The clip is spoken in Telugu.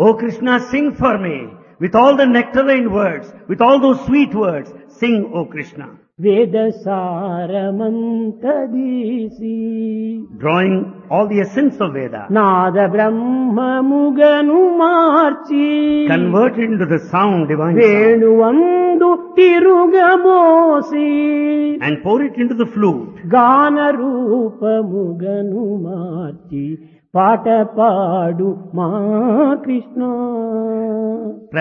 O Krishna, sing for me with all the nectarine words, with all those sweet words. Sing, O Krishna. వేద సారమంతదీసి Drawing all the essence of Veda, Nada బ్రహ్మముగను March converted into the sound, divine sound, వేణువందు తిరుగబోసి and pour it into the flute. గాన రూపముగను మార్చి పాట పాడు మా కృష్ణ